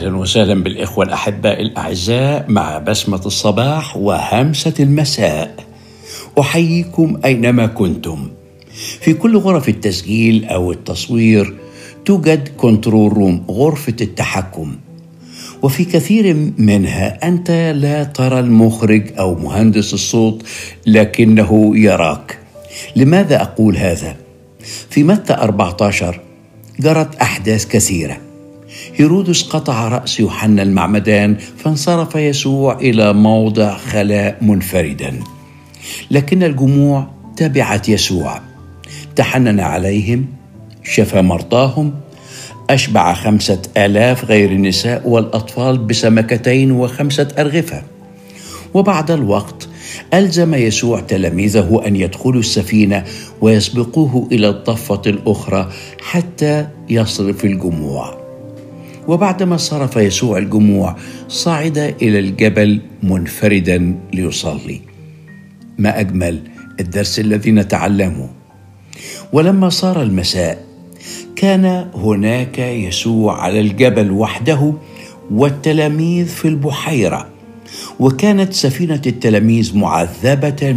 أهلا وسهلا بالإخوة الأحباء الأعزاء مع بسمة الصباح وهمسة المساء. أحييكم أينما كنتم. في كل غرف التسجيل أو التصوير توجد كنترول روم، غرفة التحكم، وفي كثير منها أنت لا ترى المخرج أو مهندس الصوت لكنه يراك. لماذا أقول هذا؟ في متى 14 جرت أحداث كثيرة. هيرودس قطع رأس يوحنا المعمدان، فانصرف يسوع إلى موضع خلاء منفردا، لكن الجموع تبعت يسوع. تحنن عليهم، شفى مرضاهم، أشبع 5,000 غير النساء والأطفال ب2 و5 أرغفة. وبعد الوقت ألزم يسوع تلاميذه أن يدخلوا السفينة ويسبقوه إلى الضفة الأخرى حتى يصرف الجموع. وبعدما صرف يسوع الجموع صعد إلى الجبل منفردا ليصلي. ما أجمل الدرس الذي نتعلمه. ولما صار المساء كان هناك يسوع على الجبل وحده والتلاميذ في البحيرة، وكانت سفينة التلاميذ معذبة